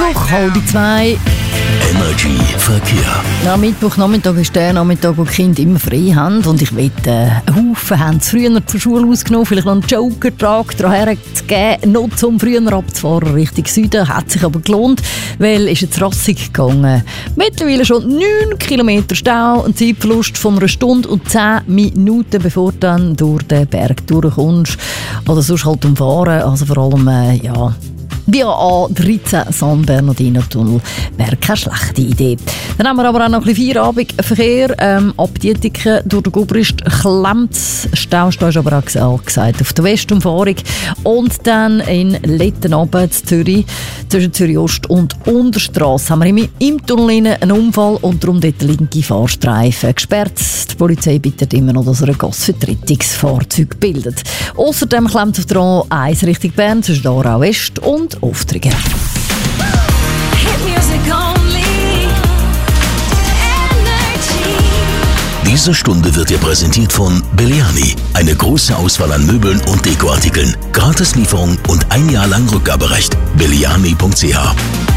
Mittwoch, 1:30. Energy Verkehr. Ja, Mittwochnachmittag ist der Nachmittag, wo die Kinder immer frei haben. Und ich wette, ein Haufen haben es früher zur Schule ausgenommen, vielleicht noch einen Joker-Tag daher gegeben, noch zum früher abzufahren Richtung Süden. Hat sich aber gelohnt, weil es jetzt rassig gegangen. Mittlerweile schon 9 Kilometer Stau, ein Zeitverlust von einer Stunde und 10 Minuten, bevor du dann durch den Berg durchkommst. Oder sonst halt umfahren, also vor allem, via A13 San Bernardino Tunnel wäre keine schlechte Idee. Dann haben wir aber auch noch ein bisschen Feierabendverkehr. Ab Dietiken durch den Gubrist klemmt es. Staustand ist aber auch gesagt auf der Westumfahrung. Und dann in Lettenabend Zürich, zwischen Zürich Ost und Unterstrasse, haben wir im Tunnel einen Unfall und darum dort linke Fahrstreifen gesperrt. Die Polizei bittet immer noch, dass er ein Gasvertretungsfahrzeug bildet. Außerdem klemmt auf der A1 Richtung Bern zwischen Aarau West und Oftringen. Diese Stunde wird dir präsentiert von Belliani. Eine große Auswahl an Möbeln und Dekoartikeln. Gratislieferung und 1 Jahr lang Rückgaberecht. Belliani.ch